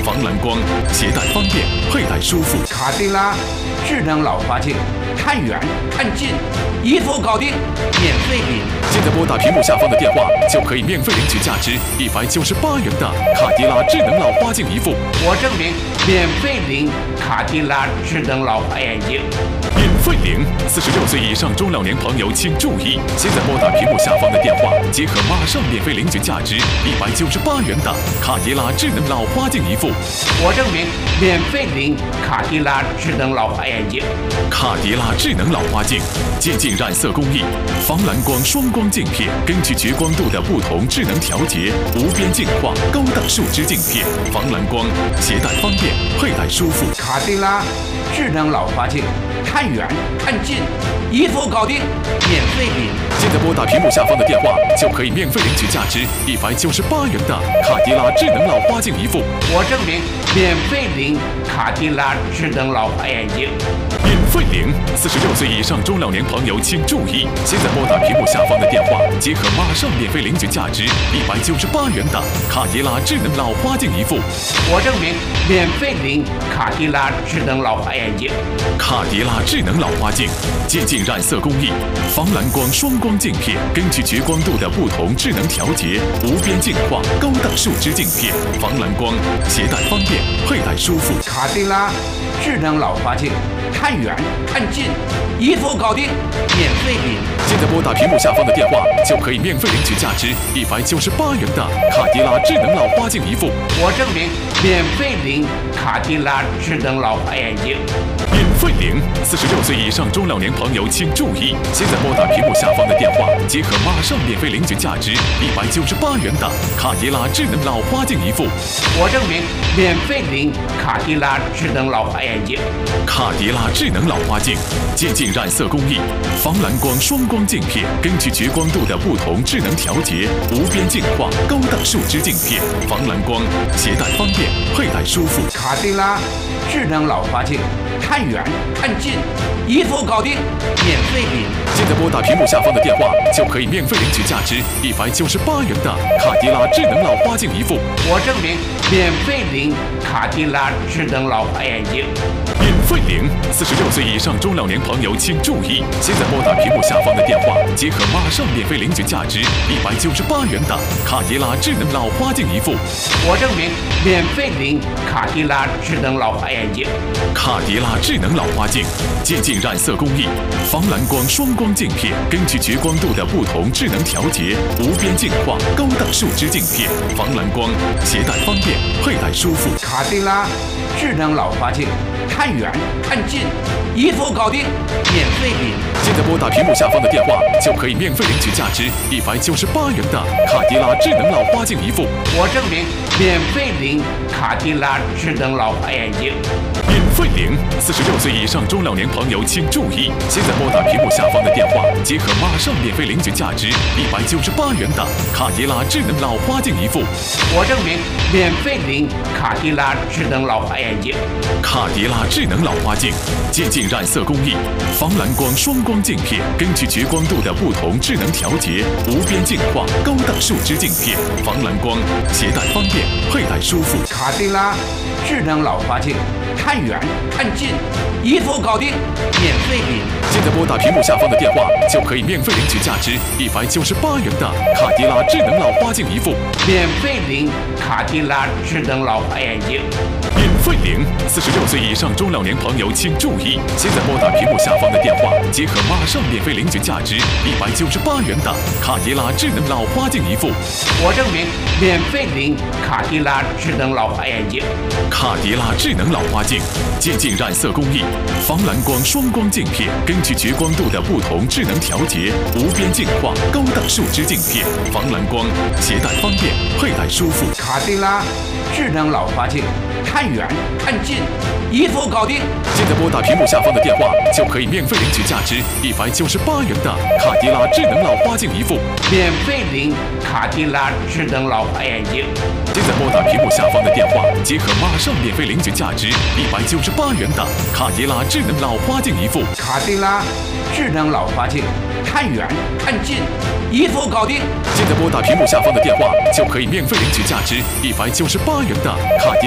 防蓝光，携带方便，佩戴舒服。 卡地拉智能老花镜，看远看近，一副搞定，免费领。 现在拨打屏幕下方的电话，就可以免费领取价值198元的卡迪拉智能老花镜一副。 我证明免费领卡地拉智能老花眼镜。 免费领，46岁以上中老年朋友请注意！现在拨打屏幕下方的电话，即可马上免费领取价值198元的卡迪拉智能老花镜一副。 我证明免费领卡地拉智能老花眼镜。 卡迪拉智能老花镜，渐进染色工艺，防蓝光双光镜片，根据绝光度的不同智能调节，无边镜框高档树脂镜片，防蓝光，携带方便，佩戴舒服。 卡地拉智能老花镜，看远看近，一副搞定，免费领。 现在拨打屏幕下方的电话，就可以免费领取价值198元的卡迪拉智能老花镜一副。 我证明免费领卡地拉智能老花眼镜。 免费领，46岁以上中老年朋友请注意！现在拨打屏幕下方的电话，即可马上免费领取价值198元的卡迪拉智能老花镜一副。 我证明免费领卡地拉智能老花眼镜。 卡迪拉智能老花镜，渐进染色工艺，防蓝光双光镜片，根据绝光度的不同智能调节，无边镜框高档树脂镜片，防蓝光，携带方便，佩戴舒服。 卡地拉智能老花镜，看远看近，一副搞定，免费领。 现在拨打屏幕下方的电话，就可以免费领取价值198元的卡迪拉智能老花镜一副。 我证明免费领卡地拉智能老花眼镜。 免费领，46岁以上中老年朋友请注意！现在拨打屏幕下方的电话，即可马上免费领取价值198元的卡迪拉智能老花镜一副。 我证明免费领卡地拉智能老花眼镜。 卡迪拉智能老花镜，渐进染色工艺，防蓝光双光镜片，根据绝光度的不同智能调节，无边镜框高档树脂镜片，防蓝光，携带方便，佩戴舒服。 卡地拉智能老花镜，看远看近，一副搞定，免费领。 现在拨打屏幕下方的电话，就可以免费领取价值198元的卡迪拉智能老花镜一副。 我证明免费领卡地拉智能老花眼镜。 免费领，46岁以上中老年朋友请注意！现在拨打屏幕下方的电话，即可马上免费领取价值198元的卡迪拉智能老花镜一副。 我证明免费领卡地拉智能老花眼镜。 卡迪拉智能老花镜，渐进染色工艺，防蓝光双光镜片，根据绝光度的不同智能调节，无边镜框高档树脂镜片，防蓝光，携带方便，佩戴舒服。 卡地拉智能老花镜，看远看近，一副搞定，免费领。 现在拨打屏幕下方的电话，就可以免费领取价值198元的卡迪拉智能老花镜一副。 我证明免费领卡地拉智能老花眼镜。 免费领，46岁以上中老年朋友请注意！现在拨打屏幕下方的电话，即可马上免费领取价值198元的卡迪拉智能老花镜一副。 我证明免费领卡地拉智能老花眼镜。 卡迪拉智能老花镜，渐进染色工艺，防蓝光双光镜片，根据绝光度的不同智能调节，无边镜框高档树脂镜片，防蓝光，携带方便，佩戴舒服。 卡地拉智能老花镜，看远看近，一副搞定，免费领。 现在拨打屏幕下方的电话，就可以免费领取价值198元的卡迪拉智能老花镜一副。 免费领卡地拉智能老花眼镜。 免费领，46岁以上中老年朋友请注意！现在拨打屏幕下方的电话，即可马上免费领取价值198元的卡迪拉智能老花镜一副。 我证明免费领卡地拉智能老花眼镜。 卡迪拉智能老花镜，渐进染色工艺，防蓝光双光镜片，根据绝光度的不同智能调节，无边镜框高档树脂镜片，防蓝光，携带方便，佩戴舒服。 卡地拉智能老花镜，看远看近，一副搞定。 现在拨打屏幕下方的电话，就可以免费领取价值198元的卡迪拉智能老花镜一副。 免费领卡地拉智能老花眼镜。 现在拨打屏幕下方的电话，即可马上免费领取价值198元的卡迪拉智能老花镜一副。 卡地拉智能老花镜，看远看近，一副搞定。 现在拨打屏幕下方的电话，就可以免费领取价值198元的卡迪